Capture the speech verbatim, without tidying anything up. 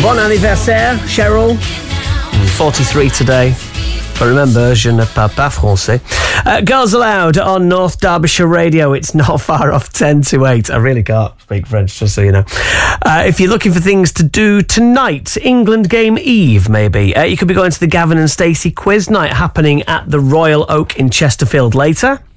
Bon anniversaire, Cheryl. forty-three today. But remember, je ne parle pas français. Uh, Girls Aloud on North Derbyshire Radio. It's not far off ten to eight. I really can't speak French, just so you know. Uh, if you're looking for things to do tonight, England game eve, maybe. Uh, you could be going to the Gavin and Stacey quiz night happening at the Royal Oak in Chesterfield later.